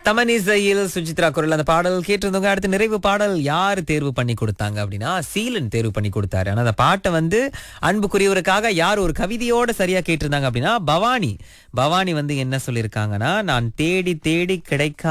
தமனிசையில் சுஜித்ரா குரல் அந்த பாடல் கேட்டிருந்தவங்க. அடுத்து நிறைவு பாடல் யார் தேர்வு பண்ணி கொடுத்தாங்க அப்படின்னா சீலன் தேர்வு பண்ணி கொடுத்தாரு. ஆனா அந்த பாட்டை வந்து அன்புக்குரியவருக்காக யார் ஒரு கவிதையோட சரியா கேட்டிருந்தாங்க அப்படின்னா பவானி. பவானி வந்து என்ன சொல்லியிருக்காங்கன்னா, நான் தேடி தேடி கிடைக்க